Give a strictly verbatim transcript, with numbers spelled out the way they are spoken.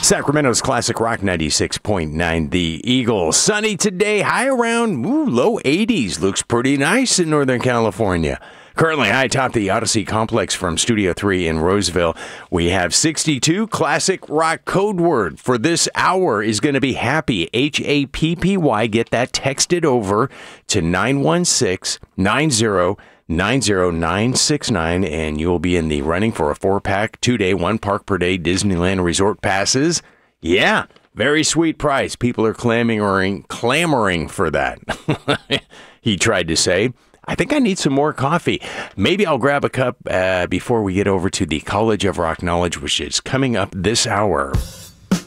Sacramento's Classic Rock ninety-six point nine, the Eagle. Sunny today, high around ooh, low eighties. Looks pretty nice in Northern California. Currently high atop the Odyssey Complex from Studio three in Roseville. We have sixty-two. Classic Rock code word for this hour is going to be happy, H A P P Y. Get that texted over to nine one six nine zero nine zero nine six nine, and you'll be in the running for a four-pack, two-day, one park per day Disneyland Resort passes. Yeah, very sweet price. People are clamoring, clamoring for that, he tried to say. I think I need some more coffee. Maybe I'll grab a cup uh, before we get over to the College of Rock Knowledge, which is coming up this hour.